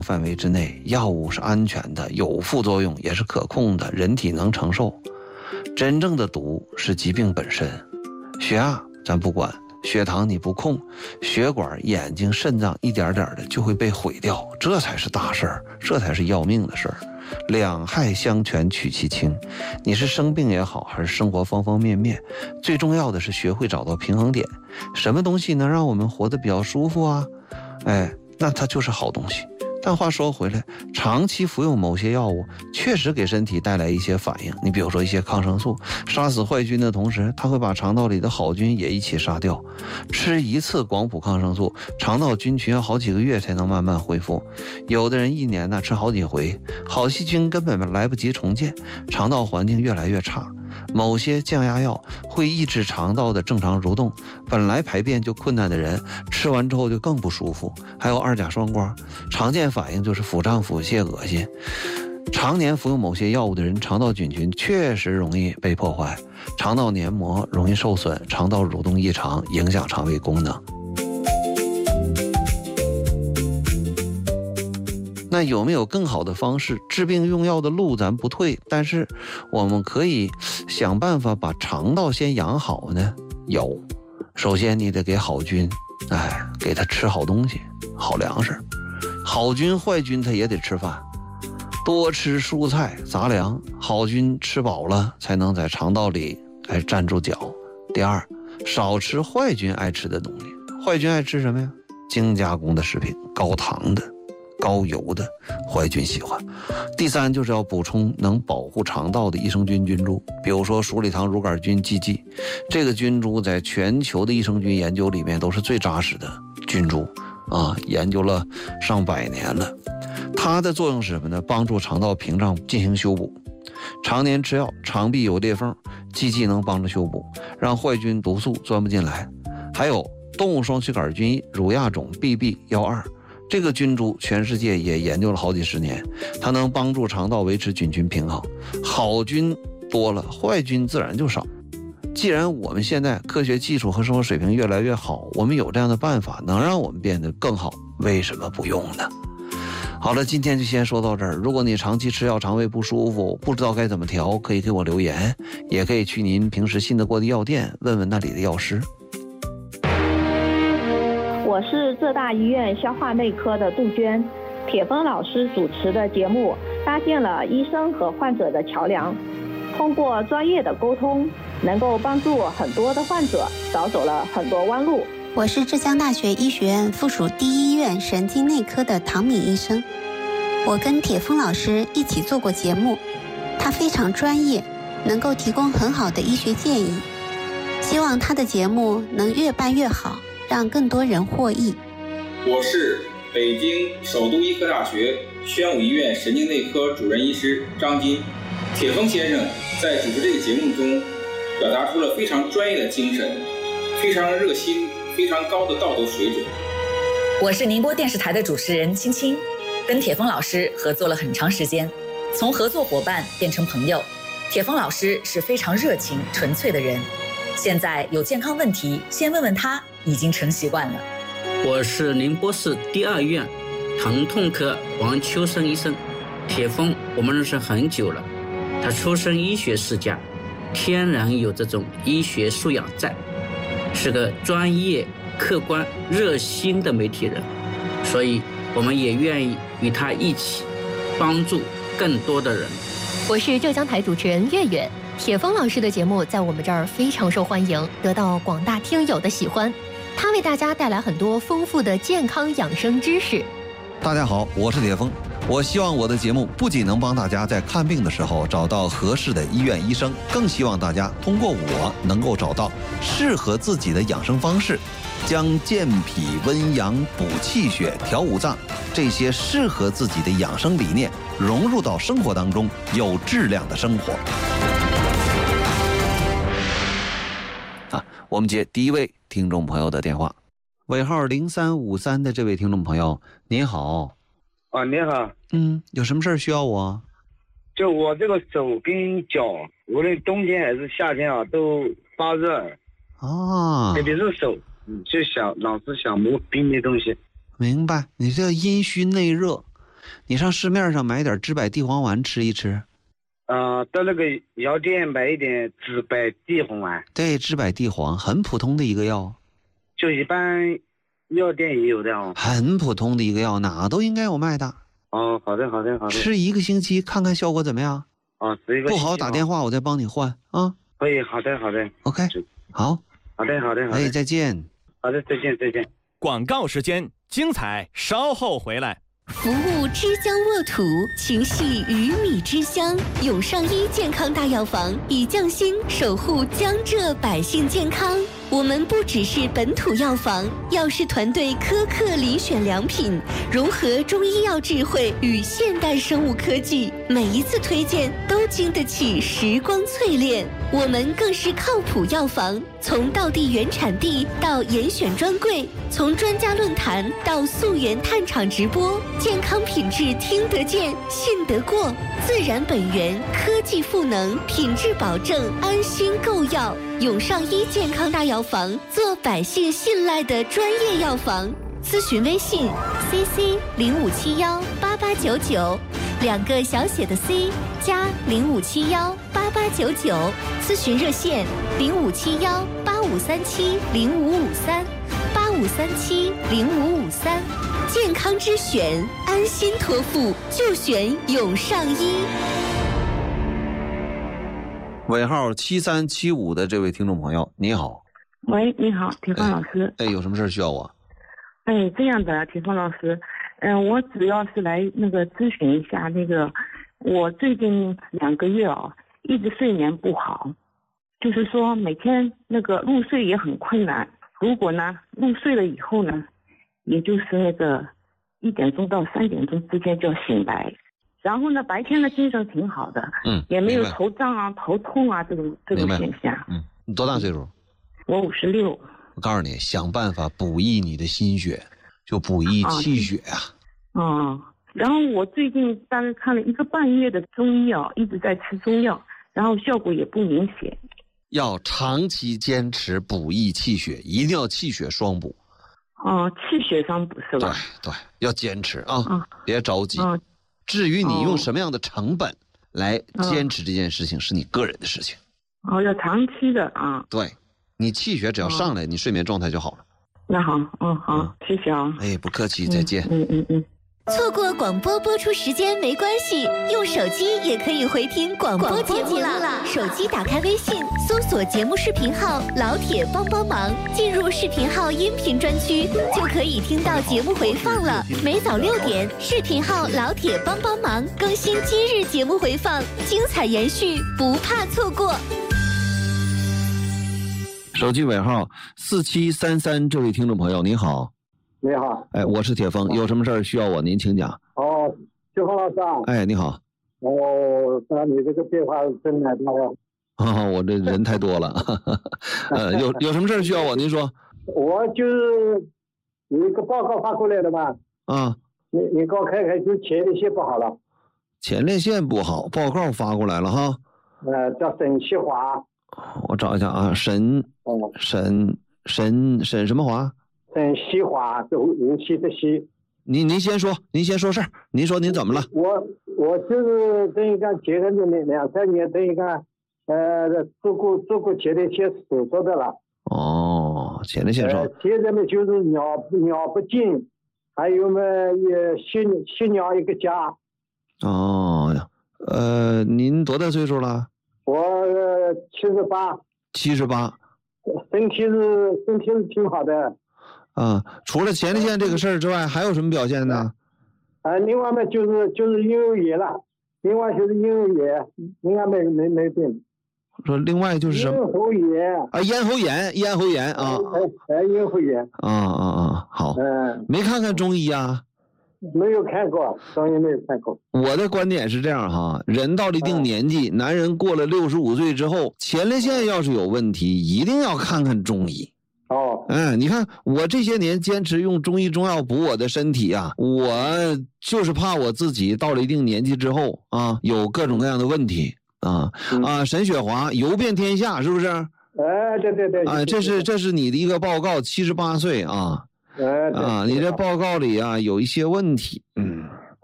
范围之内，药物是安全的，有副作用也是可控的，人体能承受。真正的毒是疾病本身。血压咱不管，血糖你不控，血管、眼睛、肾脏一点点的就会被毁掉，这才是大事儿，这才是要命的事儿。两害相权取其轻，你是生病也好，还是生活方方面面，最重要的是学会找到平衡点。什么东西能让我们活得比较舒服啊？那它就是好东西。但话说回来，长期服用某些药物确实给身体带来一些反应。你比如说一些抗生素，杀死坏菌的同时，它会把肠道里的好菌也一起杀掉。吃一次广谱抗生素，肠道菌群要好几个月才能慢慢恢复。有的人一年呢吃好几回，好细菌根本来不及重建，肠道环境越来越差。某些降压药会抑制肠道的正常蠕动，本来排便就困难的人，吃完之后就更不舒服。还有二甲双胍，常见反应就是腹胀、腹泻、恶心。常年服用某些药物的人，肠道菌群确实容易被破坏，肠道黏膜容易受损，肠道蠕动异常，影响肠胃功能。那有没有更好的方式？治病用药的路咱不退，但是我们可以想办法把肠道先养好呢？有，首先你得给好菌，给他吃好东西、好粮食。好菌坏菌他也得吃饭，多吃蔬菜杂粮，好菌吃饱了才能在肠道里站住脚。第二，少吃坏菌爱吃的东西。坏菌爱吃什么呀？精加工的食品，高糖的、高油的，坏菌喜欢。第三，就是要补充能保护肠道的益生菌菌株，比如说鼠李糖乳杆菌 GG， 这个菌株在全球的益生菌研究里面都是最扎实的菌株研究了上百年了。它的作用是什么呢？帮助肠道屏障进行修补。常年吃药，肠壁有裂缝，GG能帮着修补，让坏菌毒素钻不进来。还有动物双曲杆菌乳亚种 BB12，这个菌株全世界也研究了好几十年，它能帮助肠道维持菌群平衡。好菌多了，坏菌自然就少。既然我们现在科学技术和生活水平越来越好，我们有这样的办法能让我们变得更好，为什么不用呢？好了，今天就先说到这儿。如果你长期吃药肠胃不舒服，不知道该怎么调，可以给我留言，也可以去您平时信得过的药店问问那里的药师。 我是浙大医院消化内科的杜鹃，铁峰老师主持的节目搭建了医生和患者的桥梁，通过专业的沟通，能够帮助很多的患者少走了很多弯路。 我是浙江大学医学院附属第一医院神经内科的唐敏医生，我跟铁峰老师一起做过节目，他非常专业，能够提供很好的医学建议，希望他的节目能越办越好，让更多人获益。 我是北京首都医科大学宣武医院神经内科主任医师张金。铁峰先生在主持这个节目中表达出了非常专业的精神，非常热心，非常高的道德水准。 我是宁波电视台的主持人青青，跟铁峰老师合作了很长时间，从合作伙伴变成朋友。铁峰老师是非常热情纯粹的人，现在有健康问题先问问他已经成习惯了。 我是宁波市第二医院疼痛科王秋生医生。铁峰我们认识很久了，他出身医学世家，天然有这种医学素养在，是个专业客观热心的媒体人，所以我们也愿意与他一起帮助更多的人。 我是浙江台主持人月月，铁峰老师的节目在我们这儿非常受欢迎，得到广大听友的喜欢。他为大家带来很多丰富的健康养生知识。 大家好，我是铁峰。我希望我的节目不仅能帮大家在看病的时候找到合适的医院医生，更希望大家通过我能够找到适合自己的养生方式，将健脾温阳、补气血、调五脏这些适合自己的养生理念融入到生活当中，有质量的生活。我们接第一位听众朋友的电话，尾号0353的这位听众朋友，您好。 您好。 有什么事儿需要我？ 就我这个手跟脚，无论冬天还是夏天都发热。特别是手，就老是想摸冰的东西。 明白，你这阴虚内热， 你上市面上买点知柏地黄丸吃一吃。 到那个药店买一点知柏地黄丸。 对，知柏地黄很普通的一个药， 就一般药店也有的哦。 很普通的一个药，哪都应该有卖的。 哦，好的。 吃1个星期看看效果怎么样？ 吃1个星期。 不好打电话我再帮你换啊。 可以，好的。 OK， 好。 好的。 哎，再见。 好的，再见。 广告时间，精彩稍后回来。 服务之江沃土，情系鱼米之乡。永上医健康大药房以匠心守护江浙百姓健康。我们不只是本土药房，药师团队苛刻遴选良品，融合中医药智慧与现代生物科技，每一次推荐都经得起时光淬炼。我们更是靠谱药房，从道地原产地到严选专柜，从专家论坛到溯源探厂直播，健康品质听得见、信得过，自然本源，科技赋能，品质保证，安心购药。永上医健康大药房，做百姓信赖的专业药房。咨询微信 CC 05718899，2个小写的 C 加05718899。咨询热线05718537055385370553。健康之选，安心托付就选永上医。 尾号7375的这位听众朋友，你好。 喂，你好，铁峰老师。 有什么事需要我？ 这样的，铁峰老师，我主要是来咨询一下我最近2个月一直睡眠不好，就是说每天入睡也很困难。如果呢入睡了以后呢，也就是1点钟到3点钟之间就要醒来。然后呢，白天的精神挺好的，也没有头胀啊、头痛啊这种现象。 你多大岁数？ 我56。 我告诉你，想办法补益你的心血，就补益气血啊。 然后我最近大概看了1个半月的中医一直在吃中药，然后效果也不明显。 要长期坚持补益气血，一定要气血双补。 气血双补是吧？ 对，要坚持啊，别着急。至于你用什么样的成本来坚持这件事情，是你个人的事情。 要长期的啊。 对，你气血只要上来，你睡眠状态就好了。 那好，好，谢谢啊。 不客气，再见。 错过广播播出时间没关系，用手机也可以回听广播节目啦。手机打开微信，搜索节目视频号“老铁帮帮忙”，进入视频号音频专区，就可以听到节目回放了。每早6点，视频号“老铁帮帮忙”更新今日节目回放，精彩延续，不怕错过。 手机尾号4733，这位听众朋友，你好。 你好， 我是铁峰，有什么事儿需要我？您请讲。 铁峰老师啊。 你好。 你这个变化真来大了。 我这人太多了。有什么事儿需要我？您说。 我就是有一个报告发过来的嘛。你给我看看，就前列腺不好了。 前列腺不好，报告发过来了哈。 叫沈西华。 我找一下啊，沈什么华？ 沈西华，是无锡的西。 您先说事儿。您说您怎么了？ 我就是等于讲结婚的2-3年，等于讲做过前列腺手术的了。 前列腺手术。 现在呢就是尿不尽，还有嘛也血尿一个加。 您多大岁数了？ 我78。身体是挺好的。 除了前列腺这个事儿之外，还有什么表现呢？ 另外嘛就是婴儿炎了，另外就是婴儿炎，另外没病。 说另外就是什么？ 咽喉炎。 咽喉炎啊。 咽喉炎。 好。没看看中医啊？ 没有看过，中医没有看过。 我的观点是这样哈，人到了一定年纪，男人过了65岁之后，前列腺要是有问题，一定要看看中医。你看我这些年坚持用中医中药补我的身体啊，我就是怕我自己到了一定年纪之后有各种各样的问题沈雪华游遍天下，是不是？ 对。 这是你的一个报告，78岁你这报告里有一些问题。